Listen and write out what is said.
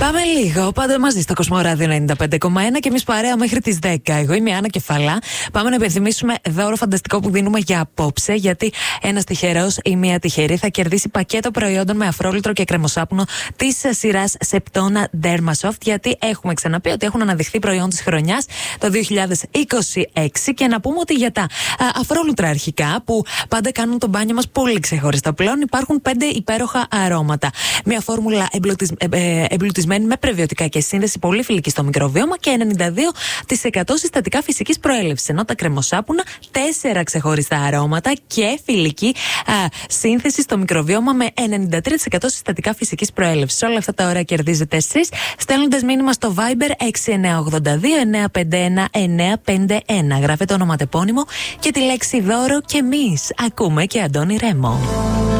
Πάμε λίγο. Πάντα μαζί στο Κοσμοράδιο 95,1 και εμείς παρέα μέχρι τις 10. Εγώ είμαι η Άννα Κεφαλά. Πάμε να υπενθυμίσουμε δώρο φανταστικό που δίνουμε για απόψε. Γιατί ένας τυχερός ή μία τυχερή θα κερδίσει πακέτο προϊόντων με αφρόλουτρο και κρεμοσάπνο της σειράς Σεπτόνα Dermasoft. Γιατί έχουμε ξαναπεί ότι έχουν αναδειχθεί προϊόν της χρονιάς το 2026. Και να πούμε ότι για τα αφρόλουτρα αρχικά, που πάντα κάνουν το μπάνιο μας πολύ ξεχωριστά πλέον, υπάρχουν 5 υπέροχα αρώματα. Μια φόρμουλα εμπλουτισμένη με πρεβιωτικά και σύνδεση πολύ φιλική στο μικροβίωμα και 92% συστατικά φυσικής προέλευσης. Ενώ τα κρεμοσάπουνα 4 ξεχωριστά αρώματα και φιλική σύνθεση στο μικροβίωμα με 93% συστατικά φυσικής προέλευσης. Όλα αυτά τα ωραία κερδίζετε εσείς στέλνοντας μήνυμα στο Viber 6982-951-951. Γράφετε ονοματεπώνυμο και τη λέξη δώρο και εμείς ακούμε και Αντώνη Ρέμο.